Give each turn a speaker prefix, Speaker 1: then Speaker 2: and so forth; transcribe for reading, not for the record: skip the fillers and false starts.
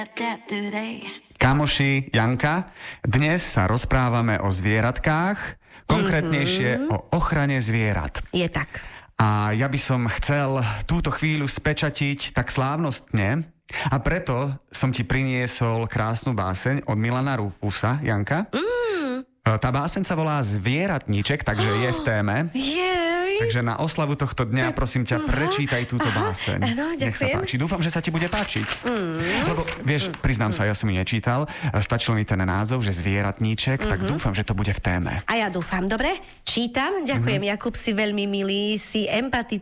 Speaker 1: Kamoši, Janka, dnes sa rozprávame o zvieratkách, konkrétnejšie o ochrane zvierat.
Speaker 2: Je tak.
Speaker 1: A ja by som chcel túto chvíľu spečatiť tak slávnostne, a preto som ti priniesol krásnu báseň od Milana Rufusa, Janka. Tá báseň sa volá Zvieratníček, takže je v téme. Takže na oslavu tohto dňa, prosím ťa, prečítaj túto báseň.
Speaker 2: Áno, ďakujem.
Speaker 1: Nech sa páči. Dúfam, že sa ti bude páčiť. Lebo, vieš, priznám sa, ja som ju nečítal. Stačil mi ten názov, že Zvieratníček, tak dúfam, že to bude v téme.
Speaker 2: A ja dúfam. Dobre, čítam. Ďakujem, Jakub, si veľmi milý, si empatický.